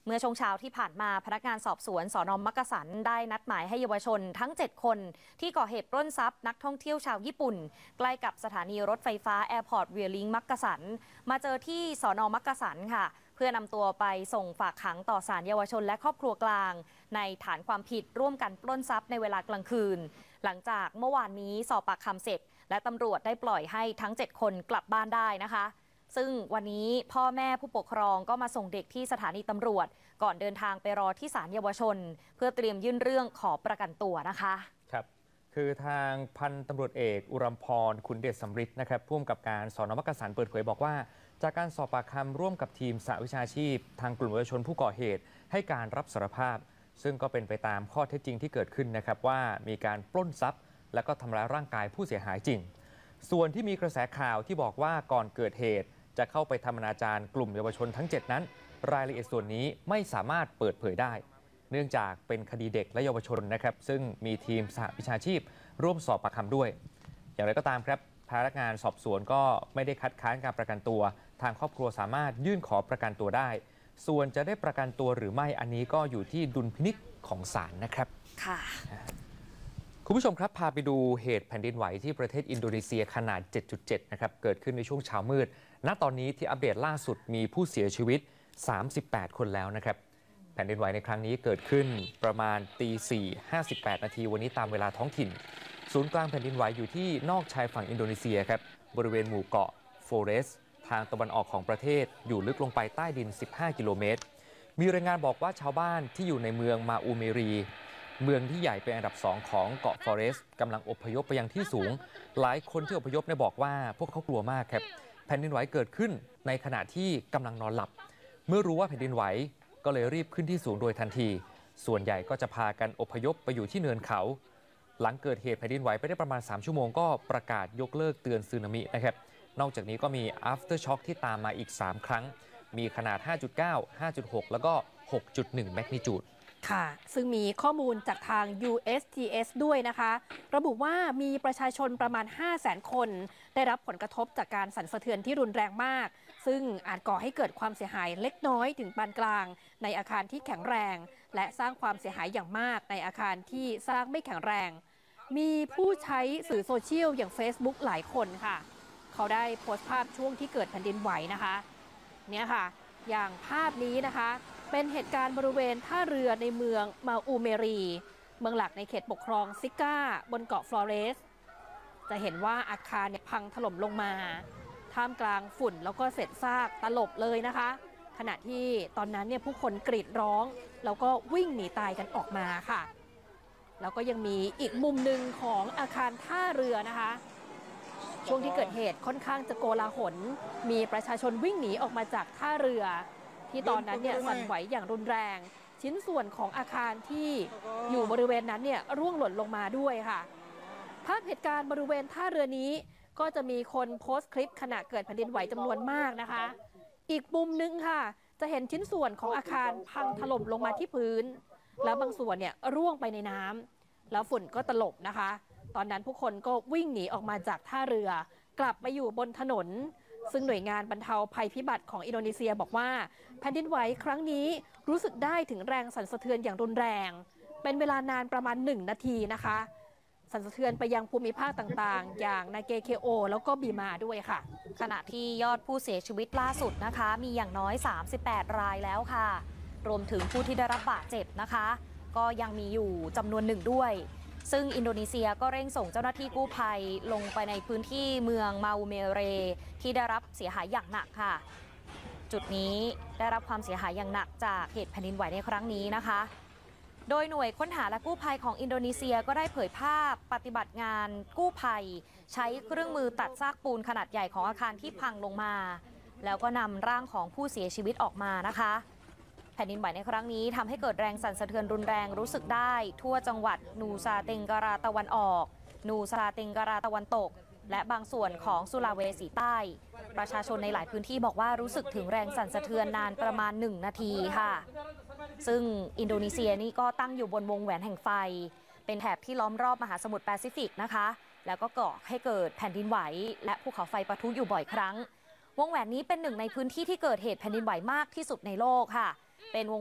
เมื่อช่วงเช้าที่ผ่านมาพนักงานสอบสวนสน.มักกะสันได้นัดหมายให้เยาวชนทั้ง 7 คนที่ก่อเหตุปล้นทรัพย์นักท่องเที่ยวชาวญี่ปุ่นใกล้กับสถานีรถไฟฟ้าแอร์พอร์ตเวียลิงมักกะสันมาเจอที่สน.มักกะสันค่ะเพื่อนำตัวไปส่งฝากขังต่อศาลเยาวชนและครอบครัวกลางในฐานความผิดร่วมกันปล้นทรัพย์ในเวลากลางคืนหลังจากเมื่อวานนี้สอบปากคำเสร็จและตำรวจได้ปล่อยให้ทั้ง 7 คนกลับบ้านได้นะคะซึ่งวันนี้พ่อแม่ผู้ปกครองก็มาส่งเด็กที่สถานีตำรวจก่อนเดินทางไปรอที่ศาลเยาวชนเพื่อเตรียมยื่นเรื่องขอประกันตัวนะคะครับคือทางพันตำรวจเอกอุรัมพรขุนเดชสำริดนะครับผู้กำกับการสน.มักกะสันเปิดเผยบอกว่าจากการสอบปากคำร่วมกับทีมสหวิชาชีพทางกลุ่มเยาวชนผู้ก่อเหตุให้การรับสารภาพซึ่งก็เป็นไปตามข้อเท็จจริงที่เกิดขึ้นนะครับว่ามีการปล้นทรัพย์และก็ทำร้ายร่างกายผู้เสียหายจริงส่วนที่มีกระแสข่าวที่บอกว่าก่อนเกิดเหตุจะเข้าไปทำอนาจารกลุ่มเยาวชนทั้ง 7 นั้นรายละเอียดส่วนนี้ไม่สามารถเปิดเผยได้เนื่องจากเป็นคดีเด็กและเยาวชนนะครับซึ่งมีทีมสหวิชาชีพร่วมสอบปากคำด้วยอย่างไรก็ตามครับพนักงานสอบสวนก็ไม่ได้คัดค้านการประกันตัวทางครอบครัวสามารถยื่นขอประกันตัวได้ส่วนจะได้ประกันตัวหรือไม่อันนี้ก็อยู่ที่ดุลพินิจของศาลนะครับค่ะคุณผู้ชมครับพาไปดูเหตุแผ่นดินไหวที่ประเทศอินโดนีเซียขนาด 7.7 นะครับเกิดขึ้นในช่วงเช้ามืดณตอนนี้ที่อัปเดตล่าสุดมีผู้เสียชีวิต38 คนแล้วนะครับแผ่นดินไหวในครั้งนี้เกิดขึ้นประมาณตี 4:58 นาทีวันนี้ตามเวลาท้องถิ่นศูนย์กลางแผ่นดินไหวอยู่ที่นอกชายฝั่งอินโดนีเซียครับบริเวณหมู่เกาะโฟเรสทางตะวันออกของประเทศอยู่ลึกลงไปใต้ดิน15 กิโลเมตรมีรายงานบอกว่าชาวบ้านที่อยู่ในเมืองมาอูเมรีเมืองที่ใหญ่เป็นอันดับ2ของเกาะฟอเรสกำลังอพยพไปยังที่สูงหลายคนที่อพยพบอกว่าพวกเขากลัวมากครับแผ่นดินไหวเกิดขึ้นในขณะที่กำลังนอนหลับเมื่อรู้ว่าแผ่นดินไหวก็เลยรีบขึ้นที่สูงโดยทันทีส่วนใหญ่ก็จะพากันอพยพไปอยู่ที่เนินเขาหลังเกิดเหตุแผ่นดินไหวไปได้ประมาณ3 ชั่วโมงก็ประกาศยกเลิกเตือนสึนามินะครับนอกจากนี้ก็มี after shock ที่ตามมาอีก3 ครั้งมีขนาด 5.9 5.6 แล้วก็ 6.1 แมกนิจูดค่ะซึ่งมีข้อมูลจากทาง USGS ด้วยนะคะระบุว่ามีประชาชนประมาณ 500,000 คนได้รับผลกระทบจากการสั่นสะเทือนที่รุนแรงมากซึ่งอาจก่อให้เกิดความเสียหายเล็กน้อยถึงปานกลางในอาคารที่แข็งแรงและสร้างความเสียหายอย่างมากในอาคารที่สร้างไม่แข็งแรงมีผู้ใช้สื่อโซเชียลอย่าง Facebook หลายคนค่ะเขาได้โพสต์ภาพช่วงที่เกิดแผ่นดินไหวนะคะเนี่ยค่ะอย่างภาพนี้นะคะเป็นเหตุการณ์บริเวณท่าเรือในเมืองมาอูเมรีเมืองหลักในเขตปกครองซิก้าบนเกาะฟลอเรสจะเห็นว่าอาคารพังถล่มลงมาท่ามกลางฝุ่นแล้วก็เศษซากตลบเลยนะคะขณะที่ตอนนั้นผู้คนกรีดร้องแล้วก็วิ่งหนีตายกันออกมาค่ะแล้วก็ยังมีอีกมุมหนึ่งของอาคารท่าเรือนะคะช่วงที่เกิดเหตุค่อนข้างจะโกลาหลมีประชาชนวิ่งหนีออกมาจากท่าเรือที่ตอนนั้นสั่นไหวอย่างรุนแรงชิ้นส่วนของอาคารที่อยู่บริเวณนั้นร่วงหล่นลงมาด้วยค่ะภาพเหตุการณ์บริเวณท่าเรือนี้ก็จะมีคนโพสต์คลิปขณะเกิดแผ่นดินไหวจำนวนมากนะคะอีกมุมนึงค่ะจะเห็นชิ้นส่วนของอาคารพังถล่มลงมาที่พื้นแล้วบางส่วนร่วงไปในน้ำแล้วฝุ่นก็ตลบนะคะตอนนั้นผู้คนก็วิ่งหนีออกมาจากท่าเรือกลับมาอยู่บนถนนซึ่งหน่วยงานบรรเทาภัยพิบัติของอินโดนีเซียบอกว่าแผ่นดินไหวครั้งนี้รู้สึกได้ถึงแรงสั่นสะเทือนอย่างรุนแรงเป็นเวลานานประมาณ1 นาทีนะคะสั่นสะเทือนไปยังภูมิภาคต่างๆอย่างนาเกเคโอแล้วก็บีมาด้วยค่ะขณะที่ยอดผู้เสียชีวิตล่าสุดนะคะมีอย่างน้อย38 รายแล้วค่ะรวมถึงผู้ที่ได้รับบาดเจ็บนะคะก็ยังมีอยู่จำนวนหนึ่งด้วยซึ่งอินโดนีเซียก็เร่งส่งเจ้าหน้าที่กู้ภัยลงไปในพื้นที่เมืองมาอูเมเรที่ได้รับเสียหายอย่างหนักค่ะจุดนี้ได้รับความเสียหายอย่างหนักจากเหตุแผ่นดินไหวในครั้งนี้นะคะโดยหน่วยค้นหาและกู้ภัยของอินโดนีเซียก็ได้เผยภาพปฏิบัติงานกู้ภัยใช้เครื่องมือตัดซากปูนขนาดใหญ่ของอาคารที่พังลงมาแล้วก็นำร่างของผู้เสียชีวิตออกมานะคะแผ่นดินไหวในครั้งนี้ทำให้เกิดแรงสั่นสะเทือนรุนแรงรู้สึกได้ทั่วจังหวัดนูซาเต็งการาตะวันออกนูซาเต็งการาตะวันตกและบางส่วนของสุลาเวสีใต้ประชาชนในหลายพื้นที่บอกว่ารู้สึกถึงแรงสั่นสะเทือนนานประมาณ1 นาทีค่ะซึ่งอินโดนีเซียนี่ก็ตั้งอยู่บนวงแหวนแห่งไฟเป็นแถบที่ล้อมรอบมหาสมุทรแปซิฟิกนะคะแล้วก็ก่อให้เกิดแผ่นดินไหวและภูเขาไฟปะทุอยู่บ่อยครั้งวงแหวนนี้เป็นหนึ่งในพื้นที่ที่เกิดเหตุแผ่นดินไหวมากที่สุดในโลกค่ะเป็นวง